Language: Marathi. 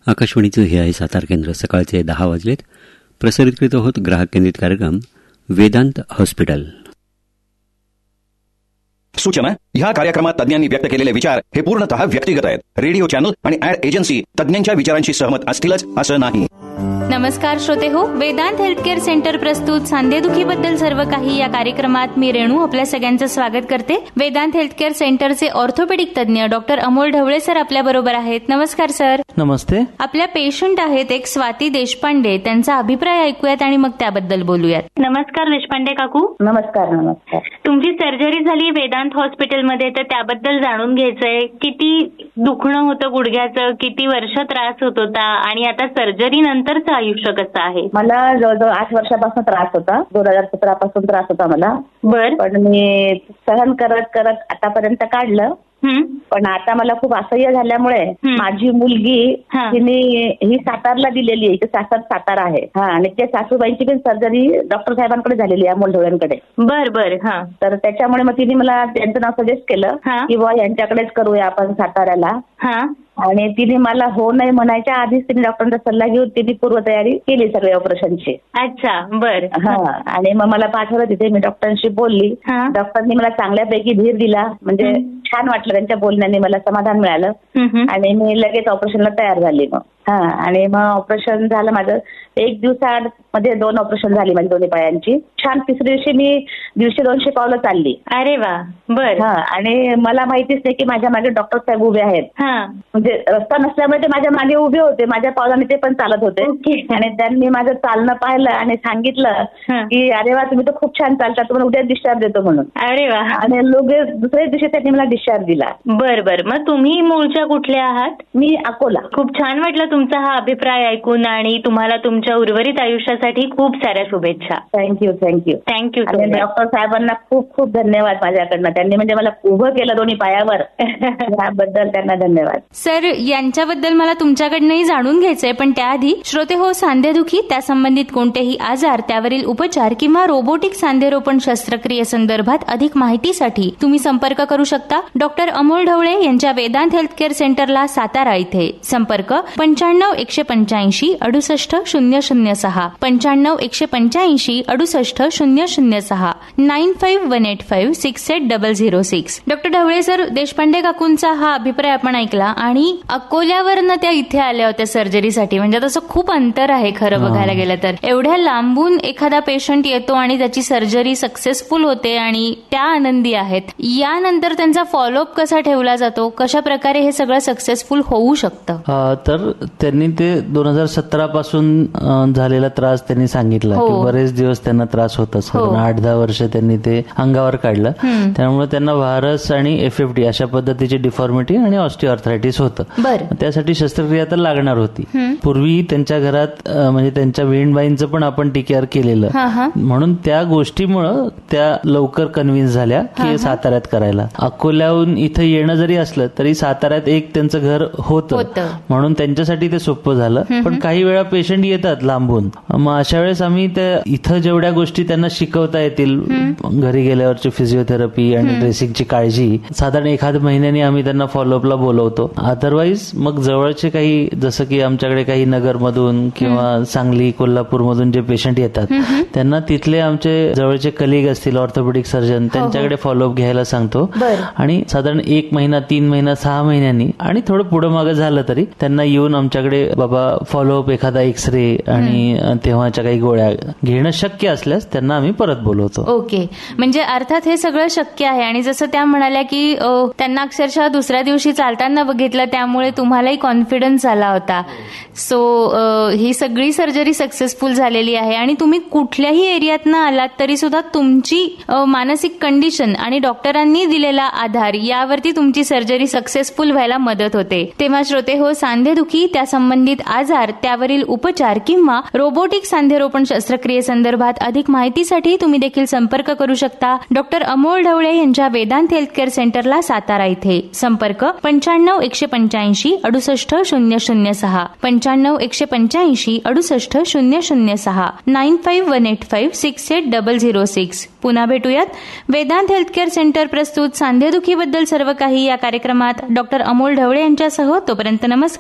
आकाशवाणीचं हे आहे सातारा केंद्र. सकाळचे 10 वाजलेत. प्रसारित करीत आहोत ग्राहक केंद्रित कार्यक्रम वेदांत हॉस्पिटल. सूचना: ह्या कार्यक्रमात तज्ञांनी व्यक्त केलेले विचार हे पूर्णतः व्यक्तिगत आहेत. रेडिओ चॅनल आणि ऍड एजन्सी तज्ञांच्या विचारांशी सहमत असतीलच असं नाही. नमस्कार श्रोते हो, वेदांत हेल्थकेअर सेंटर प्रस्तुत सांधेदुखीबद्दल सर्व काही या कार्यक्रमात मी रेणू आपल्या सगळ्यांचं स्वागत करते. वेदांत हेल्थकेअर सेंटरचे ऑर्थोपेडिक तज्ञ डॉक्टर अमोल ढवळे सर आपल्या बरोबर आहेत. नमस्कार सर. नमस्ते. आपल्या पेशंट आहेत एक स्वाती देशपांडे, त्यांचा अभिप्राय ऐकूयात आणि मग त्याबद्दल बोलूयात. नमस्कार देशपांडे काकू. नमस्कार. नमस्कार. तुमची सर्जरी झाली वेदांत हॉस्पिटलमध्ये, तर त्याबद्दल जाणून घ्यायचंय. किती दुखणं होतं गुडघ्याचं, किती वर्ष त्रास होत होता आणि आता सर्जरी नंतरचं आयुष्य कसं आहे? मला जवळजवळ 8 वर्षापासून त्रास होता. 2017 पासून त्रास होता मला. पण मी सहन करत करत आतापर्यंत काढलं. पण आता मला खूप असह्य झाल्यामुळे माझी मुलगी तिने ही सातारला दिलेली आहे. सातारा आहे. आणि त्या सासूबाईंची पण सर्जरी डॉक्टर साहेबांकडे झालेली आहे, अमोल ढवळेंकडे. बर. तर त्याच्यामुळे मग तिने मला त्यांचं नाव सजेस्ट केलं की बुवा यांच्याकडेच करूया आपण साताऱ्याला. आणि तिने मला हो नाही म्हणायच्या आधीच तिने डॉक्टरांचा सल्ला घेऊन तिने पूर्वतयारी केली सगळे ऑपरेशनची. अच्छा. बर. आणि मग मला पाठवलं तिथे. मी डॉक्टरांशी बोलली. डॉक्टरांनी मला चांगल्यापैकी धीर दिला. म्हणजे छान वाटलं त्यांच्या बोलण्याने, मला समाधान मिळालं. आणि मी लगेच ऑपरेशनला तयार झाली. आणि मग ऑपरेशन झालं माझं. 1 दिवसामध्ये 2 ऑपरेशन झाली माझी दोन्ही पायांची. छान. तिसऱ्या दिवशी मी 150-200 पावलं चालली. अरे वा. बर. आणि मला माहितीच नाही की माझ्या मागे डॉक्टर साहेब उभे आहेत. म्हणजे रस्ता नसल्यामुळे ते माझ्या मागे उभे होते. माझ्या पावलाने ते पण चालत होते. आणि त्यांनी माझं चालणं पाहिलं आणि सांगितलं की अरे वा, तुम्ही तर खूप छान चालता, तुम्हाला उद्या डिस्चार्ज देतो म्हणून. अरे वा. आणि दुसऱ्याच दिवशी त्यांनी मला डिस्चार्ज दिला. बर. मग तुम्ही मूळच्या कुठल्या आहात? मी अकोला. खूप छान वाटलं तुमचा हा अभिप्राय ऐकून आणि तुम्हाला तुमच्या उर्वरित आयुष्यासाठी खूप साऱ्या शुभेच्छा. थँक्यू. डॉक्टर साहेबांना खूप खूप धन्यवाद माझ्याकडनं. त्यांनी म्हणजे मला उभं केलं दोन्ही पायावर. त्याबद्दल त्यांना धन्यवाद. सर, यांच्याबद्दल मला तुमच्याकडनंही जाणून घ्यायचंय, पण त्याआधी श्रोते हो, सांधेदुखी त्यासंबंधित कोणतेही आजार, त्यावरील उपचार किंवा रोबोटिक सांधेरोपण शस्त्रक्रियेसंदर्भात अधिक माहितीसाठी तुम्ही संपर्क करू शकता डॉक्टर अमोल ढवळे यांच्या वेदांत हेल्थकेअर सेंटरला, सातारा इथे. संपर्क 95-185-68-006 95-185-68-006 95-185-68-006. डॉक्टर ढवळे सर, देशपांडे काकूंचा हा अभिप्राय आपण ऐकला आणि अकोल्यावरनं त्या इथे आल्या होत्या सर्जरीसाठी. म्हणजे तसं खूप अंतर आहे खरं बघायला गेलं तर. एवढ्या लांबून एखादा पेशंट येतो आणि त्याची सर्जरी सक्सेसफुल होते आणि त्या आनंदी आहेत. यानंतर त्यांचा फॉलोअप कसा ठेवला जातो, कशा प्रकारे हे सगळं सक्सेसफुल होऊ शकतं? तर त्यांनी ते 2017 पासून झालेला त्रास त्यांनी सांगितला की बरेच दिवस त्यांना त्रास होत असत. 8-10 वर्ष त्यांनी ते अंगावर काढलं. त्यामुळे त्यांना व्हायरस आणि FFD अशा पद्धतीची डिफॉर्मिटी आणि ऑस्टिओआर्थरायटिस होतं. त्यासाठी शस्त्रक्रिया तर लागणार होती. पूर्वी त्यांच्या घरात म्हणजे त्यांच्या बहीणबाईंचं पण आपण टीकेअर केलेलं, म्हणून त्या गोष्टीमुळे त्या लवकर कन्व्हिन्स झाल्या की साताऱ्यात करायला. अकोल्याहून इथं येणं जरी असलं तरी साताऱ्यात एक त्यांचं घर होतं, म्हणून त्यांच्यासाठी ते सोपं झालं. पण काही वेळा पेशंट येतात लांबून, मग अशा वेळेस आम्ही त्या इथं जेवढ्या गोष्टी त्यांना शिकवता येतील, घरी गेल्यावरची फिजिओथेरपी आणि ड्रेसिंगची काळजी, साधारण 1 महिन्याने आम्ही त्यांना फॉलोअपला बोलवतो. अदरवाईज मग जवळचे काही, जसं की आमच्याकडे काही नगरमधून किंवा सांगली, कोल्हापूरमधून जे पेशंट येतात त्यांना तिथले आमचे जवळचे कलिग असतील ऑर्थोपेडिक सर्जन, त्यांच्याकडे फॉलोअप घ्यायला सांगतो. आणि साधारण 1 महिना, 3 महिना, 6 महिन्यांनी आणि थोडं पुढं मागं झालं तरी त्यांना येऊन आमच्याकडे बाबा फॉलोअप, एखादा एक्सरे आणि तेव्हाच्या काही गोळ्या घेणं शक्य असल्यास त्यांना आम्ही परत बोलवतो. ओके. म्हणजे अर्थात हे सगळं शक्य आहे. आणि जसं त्या म्हणाल्या की त्यांना अक्षरशः दुसऱ्या दिवशी चालताना बघितलं, त्यामुळे तुम्हालाही कॉन्फिडन्स आला होता. सो ही सगळी सर्जरी सक्सेसफुल झालेली आहे. आणि तुम्ही कुठल्याही एरियातनं आलात तरी सुद्धा तुमची मानसिक कंडिशन आणि डॉक्टरांनी दिलेला आधार यावरती तुमची सर्जरी सक्सेसफुल व्हायला मदत होते. तेव्हा श्रोते हो, सांधेदुखी त्यासंबंधित आजार, त्यावरील उपचार किंवा रोबोटिक सांधेरोपण शस्त्रक्रियेसंदर्भात अधिक माहितीसाठी तुम्ही देखील संपर्क करू शकता डॉक्टर अमोल ढवळे यांच्या वेदांत हेल्थकेअर सेंटरला, सातारा इथे. संपर्क 95-185-68-006 95-185-68-006 95-185-68-006. पुन्हा भेटूयात. वेदांत हेल्थकेअर सेंटर प्रस्तुत सांधेदुखीबद्दल सर्व काही या कार्यक्रमात डॉक्टर अमोल ढवळे यांच्यासह. तोपर्यंत नमस्कार.